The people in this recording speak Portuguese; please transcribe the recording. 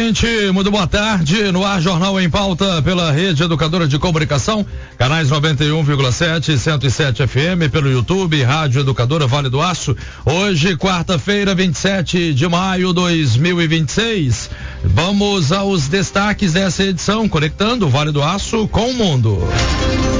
gente, muito boa tarde. No ar, Jornal em Pauta pela Rede Educadora de Comunicação, canais 91,7 e 107 FM, pelo YouTube, Rádio Educadora Vale do Aço. Hoje, quarta-feira, 27 de maio de 2026. Vamos aos destaques dessa edição, conectando o Vale do Aço com o mundo.